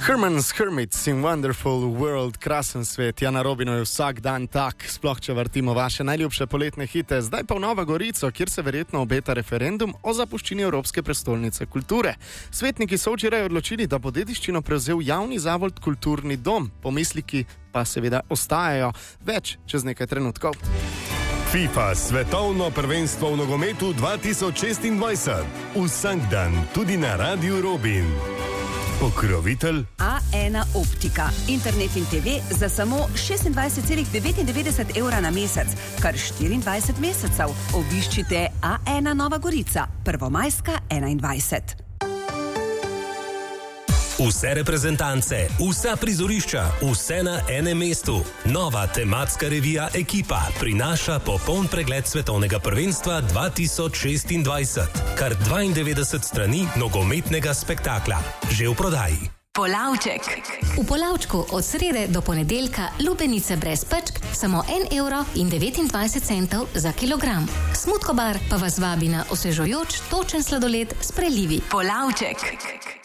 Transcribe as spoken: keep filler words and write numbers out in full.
Herman's Hermits in Wonderful World, krasen svet. Ja, na Robinu je vsak dan tak, sploh če vrtimo vaše najljubše poletne hite. Zdaj pa v Novo Gorico, kjer se verjetno obeta referendum o zapuščini Evropske prestolnice kulture. Svetniki so včeraj odločili, da bo dediščino prevzel javni zavod Kulturni dom. Pomisliki pa seveda ostajajo. Več čez nekaj trenutkov. FIFA svetovno prvenstvo v nogometu dva tisoč šestindvajset. Vsak dan tudi na Radiu Robin. Pokrovitelj A ena Optika. Internet in te ve za samo šestindvajset celih devetindevetdeset evra na mesec, kar štiriindvajset mesecev. Obiščite A ena Nova Gorica, Prvomajska enaindvajset. Vse reprezentance, vsa prizorišča, vse na enem mestu. Nova tematska revija Ekipa prinaša popoln pregled svetovnega prvenstva dva tisoč šestindvajset. Kar dvaindevetdeset strani nogometnega spektakla. Že v prodaji. Polavček. V Polavčku od srede do ponedeljka lubenice brez pečk, samo en evro in devetindvajset centov za kilogram. Smutkobar pa vas vabi na osvežujoč, točen sladoled s prelivi. Polavček.